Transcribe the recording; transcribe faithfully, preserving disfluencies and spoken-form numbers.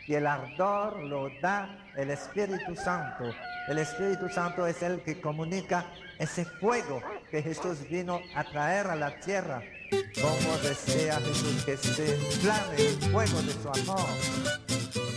y el ardor lo da el Espíritu Santo. El Espíritu Santo es el que comunica ese fuego que Jesús vino a traer a la tierra. Como desea Jesús que se inflame el fuego de su amor.